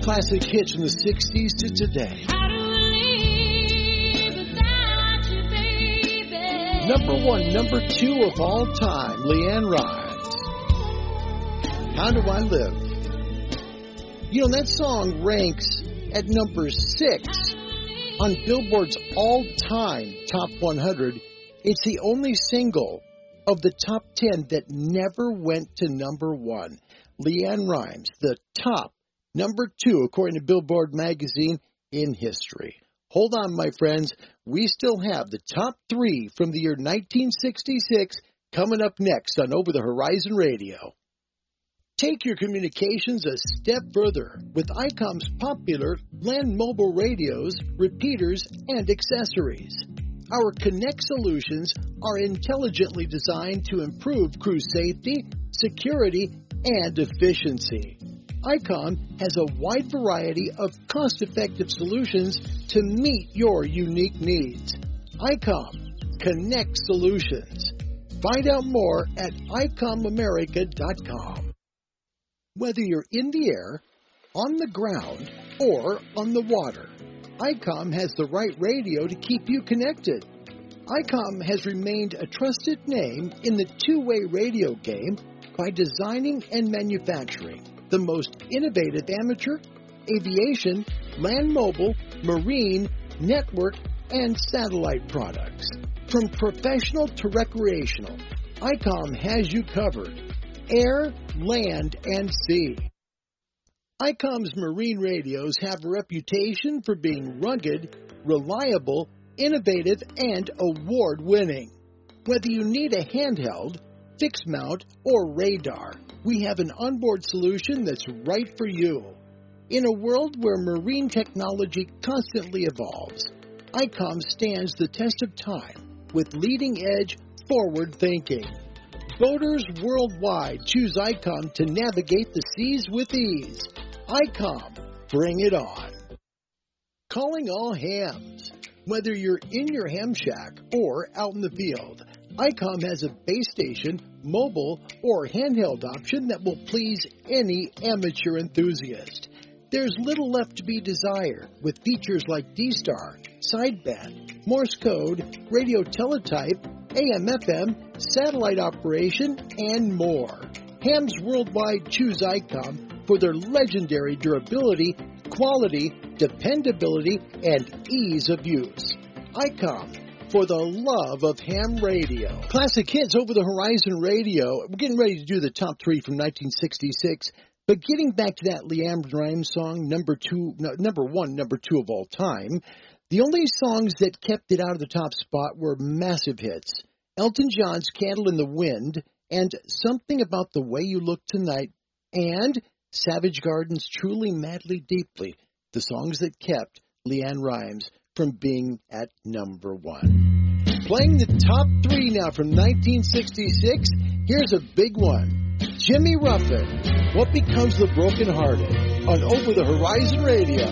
Classic hits from the 60s to today. How do I live without you, baby? Number 1, number 2 of all time, LeAnn Rimes. How Do I Live? You know, that song ranks at number 6 on Billboard's all-time Top 100. It's the only single of the top 10 that never went to number 1. LeAnn Rimes, the top number 2, according to Billboard magazine, in history. Hold on, my friends. We still have the top 3 from the year 1966 coming up next on Over the Horizon Radio. Take your communications a step further with ICOM's popular land mobile radios, repeaters, and accessories. Our Connect solutions are intelligently designed to improve crew safety, security, and efficiency. ICOM has a wide variety of cost-effective solutions to meet your unique needs. ICOM Connect Solutions. Find out more at ICOMAmerica.com. Whether you're in the air, on the ground, or on the water, ICOM has the right radio to keep you connected. ICOM has remained a trusted name in the two-way radio game by designing and manufacturing the most innovative amateur, aviation, land mobile, marine, network, and satellite products. From professional to recreational, ICOM has you covered. Air, land, and sea. ICOM's marine radios have a reputation for being rugged, reliable, innovative, and award-winning. Whether you need a handheld, fixed mount, or radar, we have an onboard solution that's right for you. In a world where marine technology constantly evolves, ICOM stands the test of time with leading-edge, forward thinking. Boaters worldwide choose ICOM to navigate the seas with ease. ICOM, bring it on. Calling all hams. Whether you're in your ham shack or out in the field, ICOM has a base station, mobile, or handheld option that will please any amateur enthusiast. There's little left to be desired with features like D-Star, sideband, Morse code, radio teletype, AM/FM, satellite operation, and more. Hams worldwide choose ICOM for their legendary durability, quality, dependability, and ease of use. ICOM, for the love of ham radio. Classic hits over the Horizon Radio. We're getting ready to do the top 3 from 1966. But getting back to that LeAnn Rimes song, number 1, number 2 of all time, the only songs that kept it out of the top spot were massive hits. Elton John's Candle in the Wind and Something About the Way You Look Tonight and Savage Garden's Truly Madly Deeply, the songs that kept LeAnn Rimes from being at number 1. Playing the top 3 now from 1966, here's a big one. Jimmy Ruffin, What Becomes the Brokenhearted, on Over the Horizon Radio.